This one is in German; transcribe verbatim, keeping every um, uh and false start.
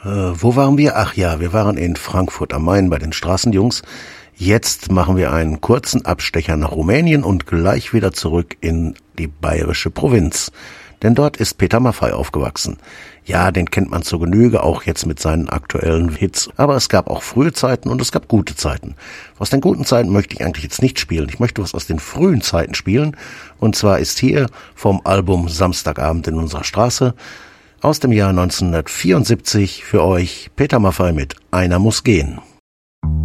Äh, wo waren wir? Ach ja, wir waren in Frankfurt am Main bei den Straßenjungs. Jetzt machen wir einen kurzen Abstecher nach Rumänien und gleich wieder zurück in die bayerische Provinz. Denn dort ist Peter Maffay aufgewachsen. Ja, den kennt man zur Genüge, auch jetzt mit seinen aktuellen Hits. Aber es gab auch frühe Zeiten und es gab gute Zeiten. Aus den guten Zeiten möchte ich eigentlich jetzt nicht spielen. Ich möchte was aus den frühen Zeiten spielen. Und zwar ist hier vom Album Samstagabend in unserer Straße aus dem Jahr neunzehnhundertvierundsiebzig für euch Peter Maffay mit Einer muss gehen.